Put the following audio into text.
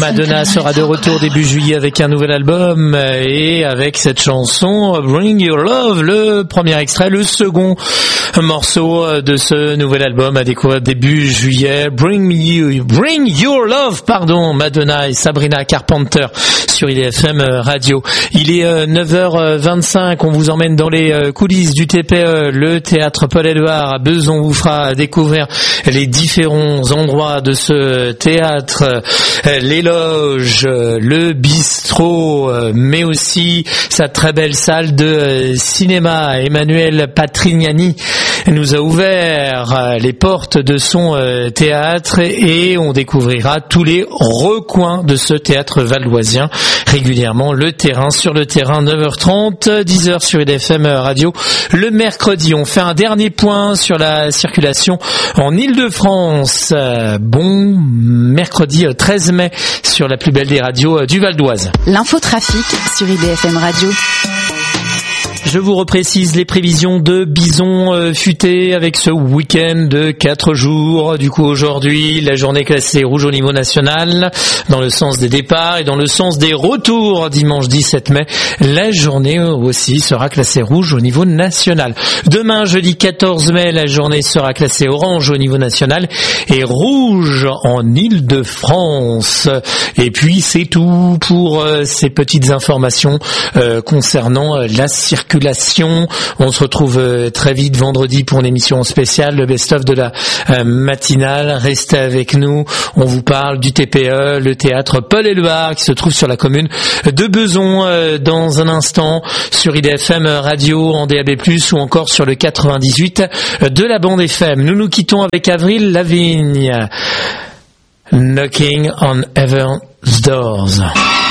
Madonna sera de retour début juillet avec un nouvel album et avec cette chanson Bring Your Love, le premier extrait, le second morceau de ce nouvel album à découvrir début juillet. Bring Your Love, Madonna et Sabrina Carpenter sur IDFM Radio. Il est 9h25, on vous emmène dans les coulisses du TPE, le théâtre Paul-Éluard à Besançon vous fera découvrir les différents endroits de ce théâtre, les loges, le bistrot, mais aussi sa très belle salle de cinéma. Emmanuel Patrignani nous a ouvert les portes de son théâtre et on découvrira tous les recoins de ce théâtre valdoisien régulièrement. Sur le terrain, 9h30, 10h sur IDFM Radio. Le mercredi, on fait un dernier point sur la circulation en Île-de-France. Bon mercredi 13 mai sur la plus belle des radios du Val d'Oise. L'infotrafic sur IDFM Radio. Je vous reprécise les prévisions de Bison Futé avec ce week-end de 4 jours. Du coup, aujourd'hui, la journée classée rouge au niveau national dans le sens des départs et dans le sens des retours. Dimanche 17 mai, la journée aussi sera classée rouge au niveau national. Demain, jeudi 14 mai, la journée sera classée orange au niveau national et rouge en Île-de-France. Et puis, c'est tout pour ces petites informations concernant la circulation. On se retrouve très vite vendredi pour une émission spéciale, le best-of de la matinale. Restez avec nous. On vous parle du TPE, le théâtre Paul-Éluard qui se trouve sur la commune de Besançon dans un instant sur IDFM Radio en DAB+, ou encore sur le 98 de la bande FM. Nous nous quittons avec Avril Lavigne. Knocking on Heaven's Doors.